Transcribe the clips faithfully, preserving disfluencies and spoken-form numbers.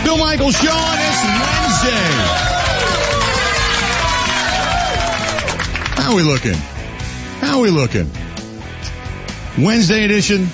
Bill Michaels Show on this Wednesday. How are we looking? How are we looking? Wednesday edition.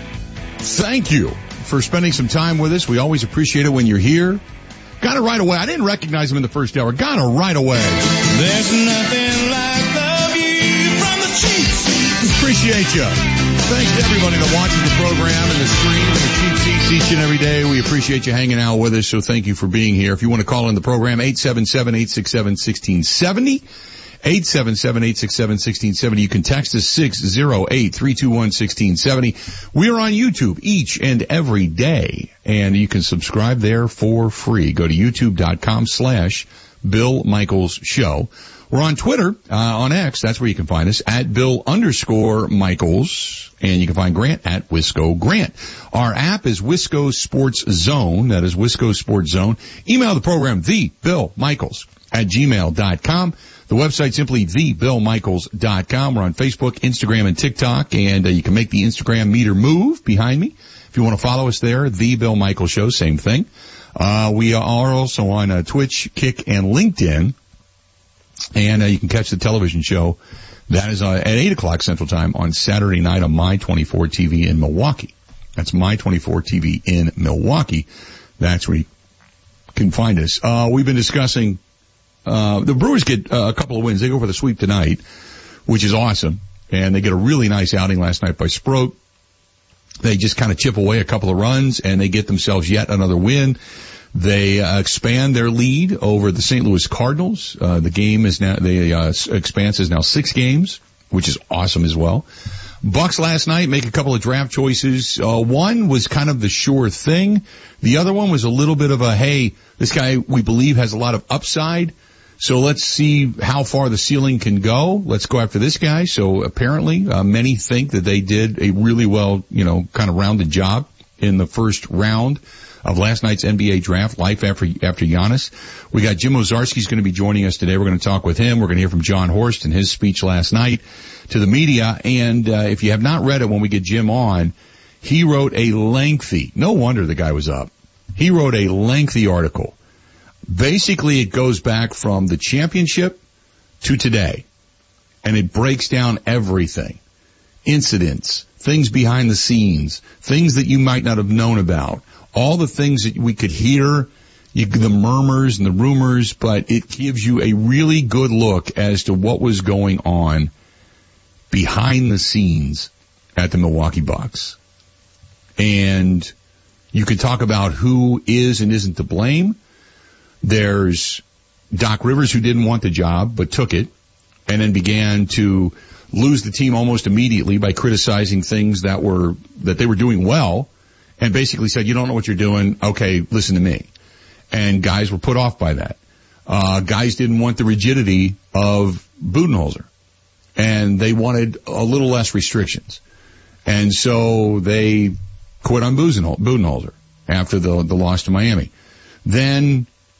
Thank you for spending some time with us. We always appreciate it when you're here. Got it right away. I didn't recognize him in the first hour. Got it right away. There's nothing like the view from the cheap seats. Appreciate you. Thanks to everybody that watches the program and the stream and the cheap seats each and every day. We appreciate you hanging out with us, so thank you for being here. If you want to call in the program, eight seven seven, eight six seven, one six seven zero. eight seven seven, eight six seven, one six seven zero. You can text us six zero eight, three two one, one six seven zero. We are on YouTube each and every day, and you can subscribe there for free. Go to youtube.com slash Bill Michaels Show. We're on Twitter, uh, on X. That's where you can find us, at Bill underscore Michaels. And you can find Grant at Wisco Grant. Our app is Wisco Sports Zone. That is Wisco Sports Zone. Email the program, the Bill Michaels at gmail dot com. The website simply the bill michaels dot com. We're on Facebook, Instagram, and TikTok, and uh, you can make the Instagram meter move behind me. If you want to follow us there, The Bill Michaels Show, same thing. Uh, we are also on uh, Twitch, Kick, and LinkedIn, and uh, you can catch the television show. That is uh, at eight o'clock Central Time on Saturday night on My twenty-four T V in Milwaukee. That's My twenty-four T V in Milwaukee. That's where you can find us. Uh, we've been discussing Uh, the Brewers get uh, a couple of wins. They go for the sweep tonight, which is awesome. And they get a really nice outing last night by Sproat. They just kind of chip away a couple of runs, and they get themselves yet another win. They uh, expand their lead over the Saint Louis Cardinals. Uh, the game is now, the uh, expanse is now six games, which is awesome as well. Bucks last night make a couple of draft choices. Uh, one was kind of the sure thing. The other one was a little bit of a, hey, this guy we believe has a lot of upside. So let's see how far the ceiling can go. Let's go after this guy. So apparently, uh, many think that they did a really well, you know, kind of rounded job in the first round of last night's N B A draft, life after, after Giannis. We got Jim Ozarski's going to be joining us today. We're going to talk with him. We're going to hear from John Horst and his speech last night to the media. And, uh, if you have not read it when we get Jim on, he wrote a lengthy, no wonder the guy was up. He wrote a lengthy article. Basically, it goes back from the championship to today, and it breaks down everything. Incidents, things behind the scenes, things that you might not have known about, all the things that we could hear, you, the murmurs and the rumors, but it gives you a really good look as to what was going on behind the scenes at the Milwaukee Bucks. And you could talk about who is and isn't to blame. There's Doc Rivers, who didn't want the job but took it, and then began to lose the team almost immediately by criticizing things that were that they were doing well, and basically said, you don't know what you're doing, okay, listen to me. And guys were put off by that. Uh guys didn't want the rigidity of Budenholzer, and they wanted a little less restrictions. And so they quit on Budenholzer after the the loss to Miami. Then